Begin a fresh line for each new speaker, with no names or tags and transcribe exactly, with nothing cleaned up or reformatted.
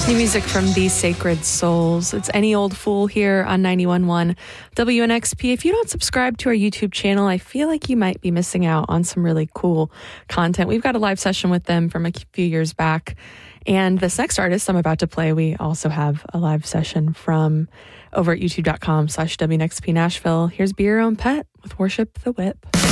New music from The Sacred Souls. It's Any Old Fool here on ninety-one point one W N X P. If you don't subscribe to our YouTube channel, I feel like you might be missing out on some really cool content. We've got a live session with them from a few years back. And this next artist I'm about to play, we also have a live session from over at youtube.com slash WNXP Nashville. Here's Be Your Own Pet with Worship the Whip.